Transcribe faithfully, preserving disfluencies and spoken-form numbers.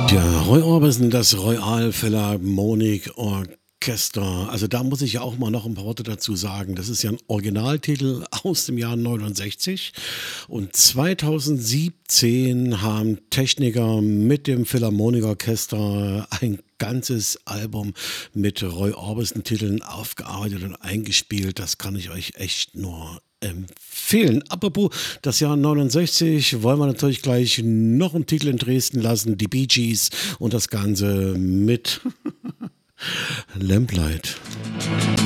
Ja, Roy Orbison, das Royal Philharmonic Orchester. Also da muss ich ja auch mal noch ein paar Worte dazu sagen. Das ist ja ein Originaltitel aus dem Jahr neunundsechzig und zweitausendsiebzehn haben Techniker mit dem Philharmonic Orchester ein ganzes Album mit Roy Orbison-Titeln aufgearbeitet und eingespielt. Das kann ich euch echt nur empfehlen. Apropos das Jahr neunundsechzig, wollen wir natürlich gleich noch einen Titel in Dresden lassen, die Bee Gees und das Ganze mit Lamplight.